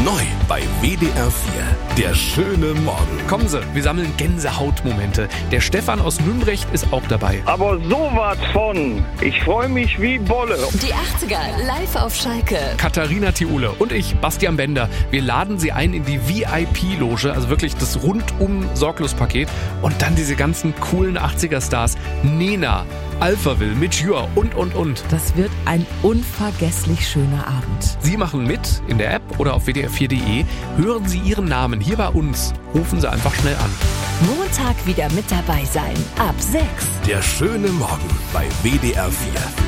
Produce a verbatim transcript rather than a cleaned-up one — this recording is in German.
Neu bei W D R vier. Der schöne Morgen. Kommen Sie, wir sammeln Gänsehautmomente. Der Stefan aus Nümbrecht ist auch dabei. Aber sowas von. Ich freue mich wie Bolle. Die achtziger live auf Schalke. Katharina Thiule und ich, Bastian Bender. Wir laden Sie ein in die V I P-Loge, also wirklich das rundum-Sorglos-Paket. Und dann diese ganzen coolen achtziger-Stars. Nena, Alphaville, Midjure und, und, und. Das wird ein unvergesslich schöner Abend. Sie machen mit in der App oder auf w d r vier punkt d e. Hören Sie Ihren Namen hier bei uns. Rufen Sie einfach schnell an. Montag wieder mit dabei sein. Ab sechs. Der schöne Morgen bei W D R vier.